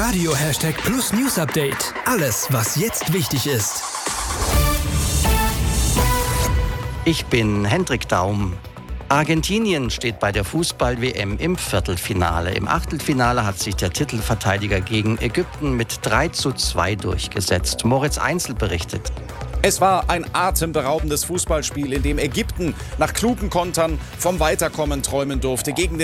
Radio #Plus News Update. Alles, was jetzt wichtig ist. Ich bin Hendrik Daum. Argentinien steht bei der Fußball-WM im Viertelfinale. Im Achtelfinale hat sich der Titelverteidiger gegen Ägypten mit 3:2 durchgesetzt. Moritz Einzel berichtet. Es war ein atemberaubendes Fußballspiel, in dem Ägypten nach klugen Kontern vom Weiterkommen träumen durfte. Gegen